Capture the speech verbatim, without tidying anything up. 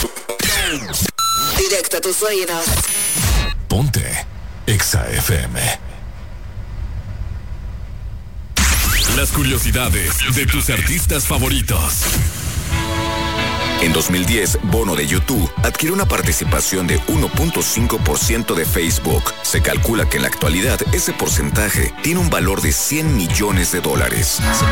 Directo a tus oídos. Ponte Exa F M. Las curiosidades de tus artistas favoritos. En dos mil diez, Bono de YouTube adquirió una participación de uno punto cinco por ciento de Facebook. Se calcula que en la actualidad ese porcentaje tiene un valor de cien millones de dólares.